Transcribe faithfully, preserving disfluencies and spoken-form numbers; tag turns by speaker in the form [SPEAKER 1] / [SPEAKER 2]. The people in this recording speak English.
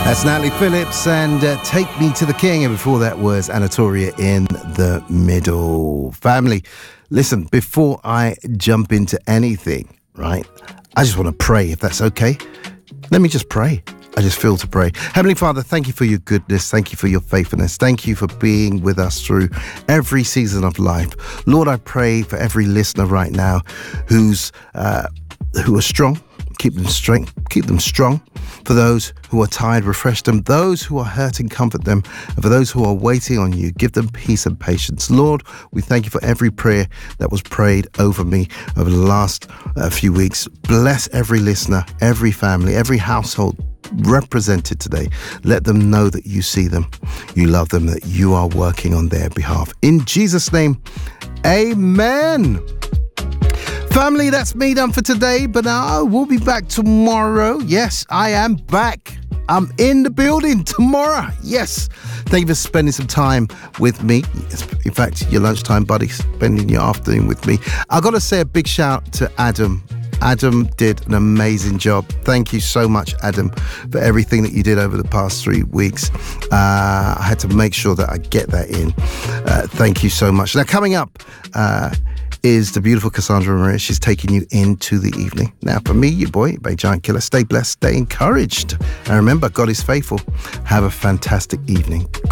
[SPEAKER 1] That's Natalie Phillips and uh, Take Me to the King. And before that was Anatolia in the Middle. Family, listen, before I jump into anything, right, I just want to pray, if that's okay. Let me just pray. I just feel to pray. Heavenly Father, thank you for your goodness. Thank you for your faithfulness. Thank you for being with us through every season of life. Lord, I pray for every listener right now who's uh, who are strong. Keep them strength, keep them strong. For those who are tired, refresh them. Those who are hurting, comfort them. And for those who are waiting on you, give them peace and patience. Lord, we thank you for every prayer that was prayed over me over the last uh, few weeks. Bless every listener, every family, every household represented today. Let them know that you see them, you love them, that you are working on their behalf. In Jesus' name, amen. Family, that's me done for today, but uh, we'll be back tomorrow. Yes, I am back. I'm in the building tomorrow. Yes. Thank you for spending some time with me. In fact, your lunchtime buddy, spending your afternoon with me. I've got to say a big shout to Adam. Adam did an amazing job. Thank you so much, Adam, for everything that you did over the past three weeks. Uh, I had to make sure that I get that in. Uh, thank you so much. Now, coming up, uh, is the beautiful Cassandra Maria. She's taking you into the evening. Now, for me, your boy, Bay Giant Killer, stay blessed, stay encouraged. And remember, God is faithful. Have a fantastic evening.